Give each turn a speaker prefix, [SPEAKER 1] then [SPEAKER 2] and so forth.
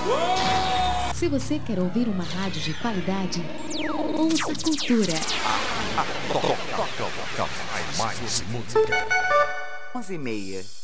[SPEAKER 1] Se você quer ouvir uma rádio de qualidade, ouça Cultura.
[SPEAKER 2] Toca mais música.
[SPEAKER 3] 11h30.